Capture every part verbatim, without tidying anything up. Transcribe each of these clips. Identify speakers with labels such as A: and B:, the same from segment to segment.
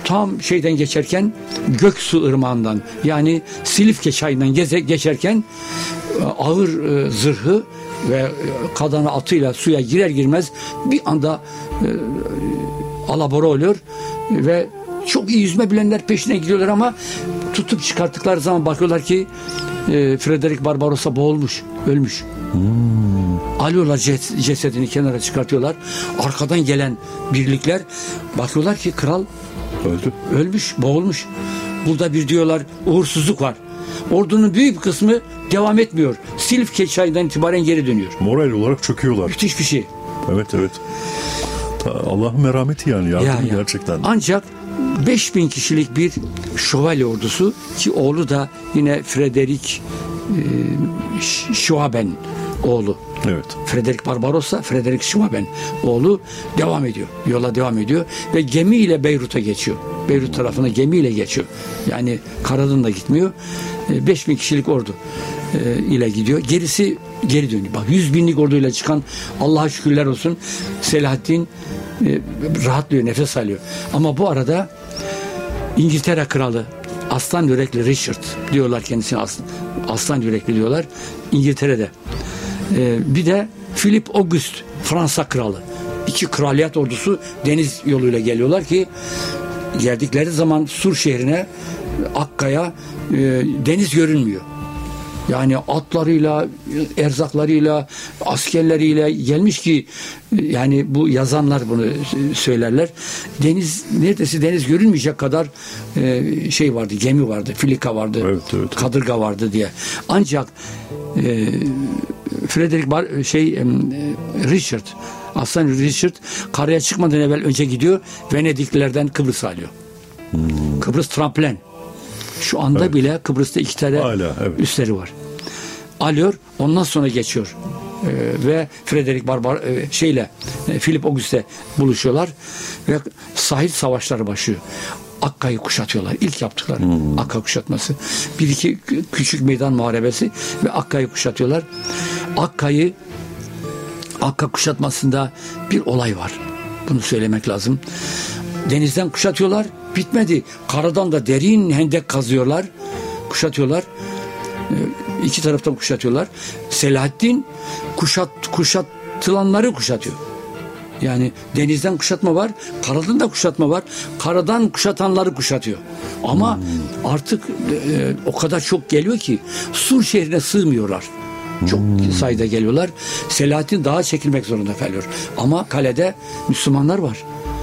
A: tam şeyden geçerken, Göksu Irmağı'ndan, yani Silifke çayından geze, geçerken ağır e, zırhı ve kadını atıyla suya girer girmez bir anda e, alabora oluyor ve çok iyi yüzme bilenler peşine gidiyorlar ama tutup çıkarttıkları zaman bakıyorlar ki e, Frederick Barbarossa boğulmuş, ölmüş. Hmm. Alıyorlar ces- cesedini kenara çıkartıyorlar. Arkadan gelen birlikler bakıyorlar ki kral öldü, ölmüş, boğulmuş. Burada bir diyorlar uğursuzluk var. Ordunun büyük bir kısmı devam etmiyor. Silifke çayından itibaren geri dönüyor.
B: Moral olarak çöküyorlar.
A: Müthiş bir şey.
B: Evet evet. Allah'ın merhameti yani, yardımı ya, ya. gerçekten.
A: Ancak beş bin kişilik bir şövalye ordusu, ki oğlu da yine Frederick e, Schwaben oğlu.
B: Evet.
A: Frederick Barbarossa, Frederick Schwaben oğlu devam ediyor. Yola devam ediyor ve gemiyle Beyrut'a geçiyor. Beyrut tarafına gemiyle geçiyor. Yani karadan da gitmiyor. beş bin kişilik ordu e, ile gidiyor. Gerisi geri dönüyor. Bak yüz binlik orduyla çıkan, Allah'a şükürler olsun, Selahaddin e, rahatlıyor, nefes alıyor. Ama bu arada İngiltere kralı, aslan yürekli Richard diyorlar kendisine, aslan, aslan yürekli diyorlar İngiltere'de. Ee, bir de Philip August, Fransa kralı. İki kraliyet ordusu deniz yoluyla geliyorlar ki geldikleri zaman Sur şehrine, Akka'ya e, deniz görünmüyor. Yani atlarıyla, erzaklarıyla, askerleriyle gelmiş ki yani bu yazanlar bunu söylerler. Deniz, neredeyse deniz görünmeyecek kadar e, şey vardı, gemi vardı, filika vardı,
B: evet, evet.
A: kadırga vardı diye. Ancak e, Frederick Bar, şey e, Richard, Aslan Richard karaya çıkmadan evvel önce gidiyor, Venediklilerden Kıbrıs alıyor. Hmm. Kıbrıs tramplen. Şu anda evet. bile Kıbrıs'ta iki tane Hala, evet. üsleri var. Alıyor, ondan sonra geçiyor. Ee, ve Frederick Barbar e, şeyle e, Philip August'e buluşuyorlar ve sahil savaşları başlıyor. Akka'yı kuşatıyorlar. İlk yaptıkları hmm. Akka kuşatması. Bir iki küçük meydan muharebesi ve Akka'yı kuşatıyorlar. Akka'yı Akka kuşatmasında bir olay var. Bunu söylemek lazım. Denizden kuşatıyorlar. Bitmedi. Karadan da derin hendek kazıyorlar. Kuşatıyorlar. Ee, iki taraftan kuşatıyorlar. Selahaddin kuşat, kuşatılanları kuşatıyor. Yani denizden kuşatma var. Karadan da kuşatma var. Karadan kuşatanları kuşatıyor. Ama hmm. artık e, o kadar çok geliyor ki Sur şehrine sığmıyorlar. Çok hmm. sayıda geliyorlar. Selahaddin dağa çekilmek zorunda kalıyor. Ama kalede Müslümanlar var.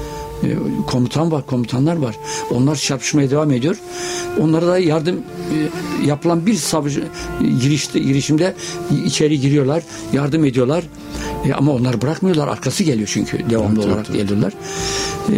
A: Komutan var, komutanlar var. Onlar çarpışmaya devam ediyor. Onlara da yardım e, yapılan bir savaş girişte, girişimde içeri giriyorlar, yardım ediyorlar. E, ama onlar bırakmıyorlar. Arkası geliyor çünkü devamlı evet, olarak evet, geliyorlar. E,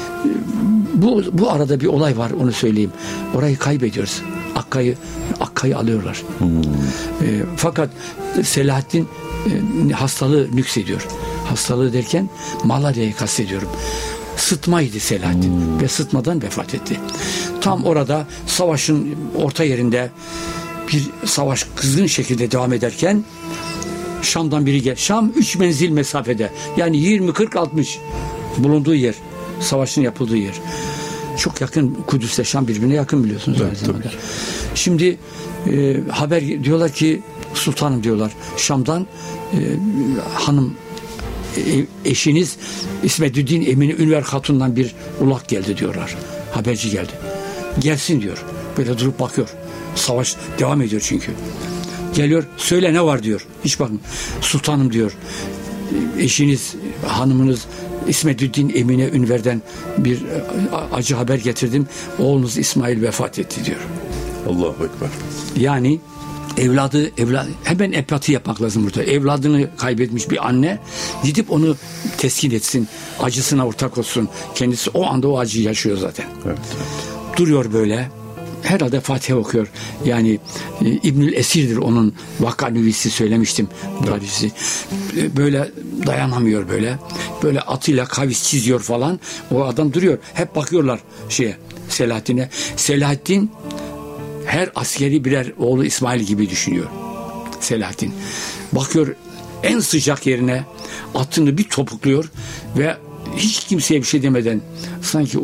A: bu bu arada bir olay var, onu söyleyeyim. Orayı kaybediyoruz. Akka'yı Akka'yı alıyorlar. Hmm. E, fakat Selahaddin e, hastalığı nüksediyor. Hastalığı derken malaryayı kastediyorum. Sıtmaydı Selahaddin hmm. ve sıtmadan vefat etti. Tam orada savaşın orta yerinde bir savaş kızgın şekilde devam ederken Şam'dan biri gel. Şam üç menzil mesafede. Yani yirmi kırk altmış bulunduğu yer. Savaşın yapıldığı yer. Çok yakın, Kudüs'le Şam birbirine yakın biliyorsunuz. Evet, aynı zamanda. Şimdi e, haber diyorlar ki sultanım diyorlar, Şam'dan e, hanım eşiniz İsmetüddin Emine Ünver Hatun'dan bir ulak geldi diyorlar. Haberci geldi. Gelsin diyor. Böyle durup bakıyor. Savaş devam ediyor çünkü. Geliyor. Söyle ne var diyor. Hiç bakın. Sultanım diyor. Eşiniz, hanımınız İsmetüddin Emine Ünver'den bir acı haber getirdim. Oğlunuz İsmail vefat etti diyor.
B: Allahu Ekber.
A: Yani evladı, evladı hemen empati yapmak lazım burada. Evladını kaybetmiş bir anne gidip onu teskin etsin, acısına ortak olsun. Kendisi o anda o acıyı yaşıyor zaten. Evet, evet. Duruyor böyle. Herhalde Fatiha okuyor. Yani e, İbnül Esir'dir onun vakanüvisi, söylemiştim. Evet. Böyle dayanamıyor böyle. Böyle atıyla kavis çiziyor falan. O adam duruyor. Hep bakıyorlar şeye, Selahaddin'e. Selahaddin her askeri birer oğlu İsmail gibi düşünüyor Selahaddin. Bakıyor en sıcak yerine, atını bir topukluyor ve hiç kimseye bir şey demeden sanki